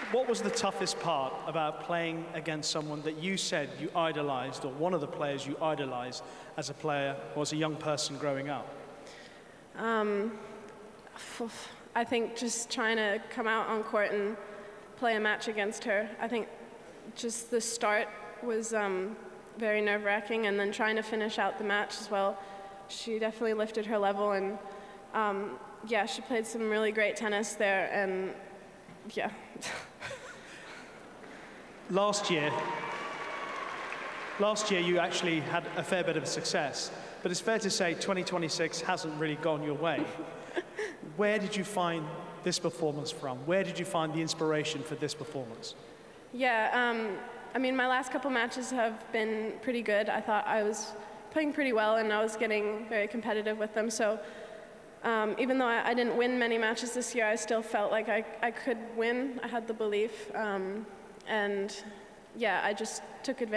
What was the toughest part about playing against someone that you said you idolized, or one of the players you idolized as a player or as a young person growing up? I think just trying to come out on court and play a match against her. I think just the start was very nerve-wracking, and then trying to finish out the match as well. She definitely lifted her level, and yeah, she played some really great tennis there, and yeah. Last year you actually had a fair bit of success, but it's fair to say 2026 hasn't really gone your way. Where did you find this performance from? Where did you find the inspiration for this performance? Yeah, I mean, my last couple matches have been pretty good. I thought I was playing pretty well, and I was getting very competitive with them. So even though I didn't win many matches this year, I still felt like I could win. I had the belief. And yeah, I just took advantage.